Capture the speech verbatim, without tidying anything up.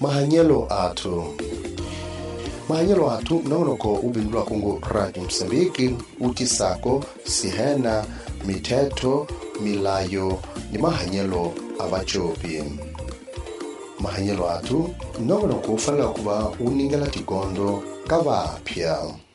Mahanyelo atu. Mahanyelo atu naunoko ubindula kungu Radio Msambiki, utisako, sihena, miteto, milayo, ni mahanyelo abachopi. Mahanyelo atu naunoko ufala kuba uningala tikondo kavapya.